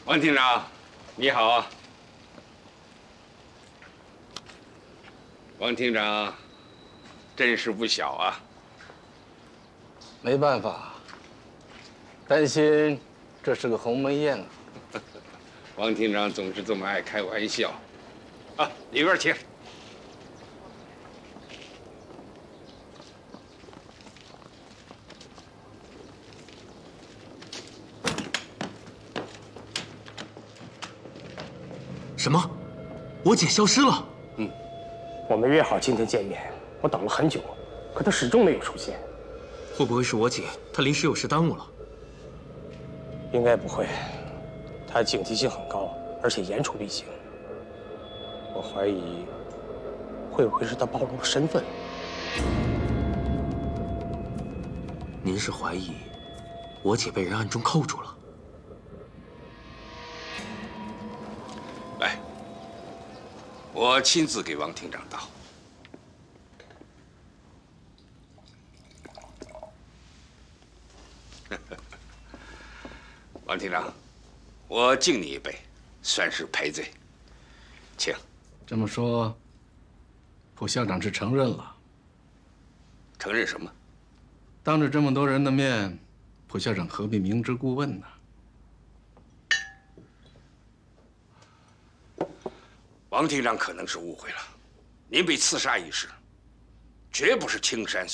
王厅长，你好啊。王厅长，阵势不小啊。 没办法，担心这是个鸿门宴啊。 王厅长总是这么爱开玩笑。啊，里边请。 什么？我姐消失了？ 我们约好今天见面，我等了很久，可她始终没有出现。 会不会是我姐她临时有事耽误了？ 应该不会，她警惕性很高，而且言出必行。我怀疑，会不会是她暴露了身份？ 您是怀疑我姐被人暗中扣住了？ 来，我亲自给王厅长道。王厅长，我敬你一杯，算是赔罪，请。 这么说，蒲校长是承认了？ 承认什么？ 当着这么多人的面，蒲校长何必明知故问呢？ 王厅长可能是误会了，您被刺杀一事，绝不是青山